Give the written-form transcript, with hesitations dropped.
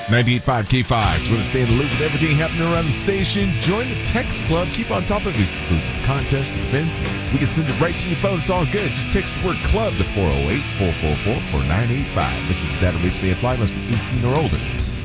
98.5 K5 is going to stay in the loop with everything happening around the station. Join the text club. Keep on top of exclusive contests, events. We can send it right to your phone. It's all good. Just text the word club to 408-444-4985. This is Data Rates May Apply. Must be 18 or older.